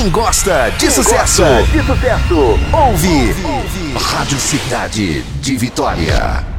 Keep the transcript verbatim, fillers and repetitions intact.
Quem gosta de Quem sucesso, gosta de sucesso, ouve, ouve. Rádio Cidade de Vitória.